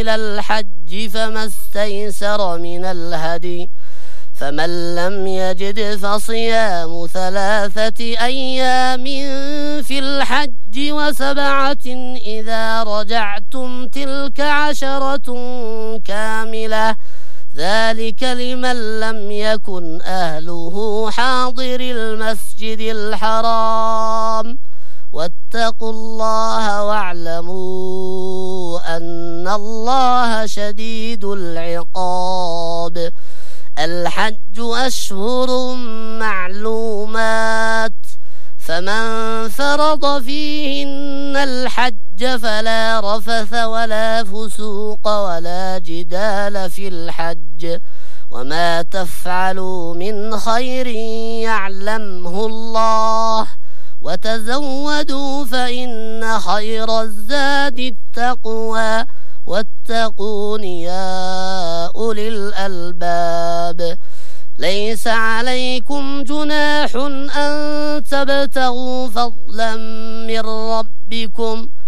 إلى الحج فما استيسر من الهدي فمن لم يجد فصيام 3 أيام في الحج و7 إذا رجعتم تلك 10 كاملة ذلك لمن لم يكن أهله حاضر المسجد الحرام واتقوا الله واعلموا أن الله شديد العقاب الحج أشهر معلومات فمن فرض فيهن الحج فلا رفث ولا فسوق ولا جدال في الحج وما تفعلوا من خير يعلمه الله وتزودوا فإن خير الزاد التقوى واتقون يا أولي الألباب ليس عليكم جناح أن تبتغوا فضلا من ربكم